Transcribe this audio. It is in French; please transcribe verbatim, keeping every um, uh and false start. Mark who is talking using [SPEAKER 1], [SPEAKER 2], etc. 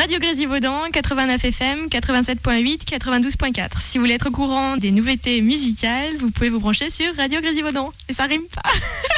[SPEAKER 1] Radio Grésivaudan, quatre-vingt-neuf F M, quatre-vingt-sept virgule huit, quatre-vingt-douze virgule quatre. Si vous voulez être au courant des nouveautés musicales, vous pouvez vous brancher sur Radio Grésivaudan. Et ça rime pas.